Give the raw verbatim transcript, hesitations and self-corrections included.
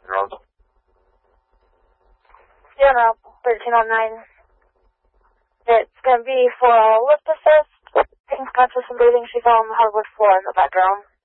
Rose? Yeah, no, thirteen oh nine. It's going to be for a lift assist. Taking conscious and breathing. She fell on the hardwood floor in the bedroom.